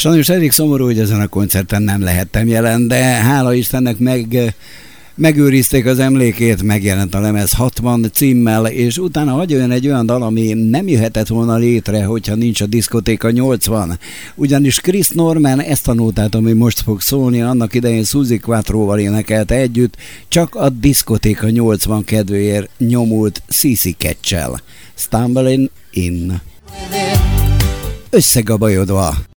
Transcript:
Sajnos elég szomorú, hogy ezen a koncerten nem lehettem jelen, de hála Istennek megőrizték az emlékét, megjelent a lemez 60 címmel, és utána hagy jön egy olyan dal, ami nem jöhetett volna létre, hogyha nincs a Diszkotéka 80. Ugyanis Chris Norman ezt a nótát, ami most fog szólni, annak idején Suzy Quattroval énekelte együtt, csak a Diszkotéka 80 kedvéért nyomult CC Catch-el. Stumbling In. Összegabajodva.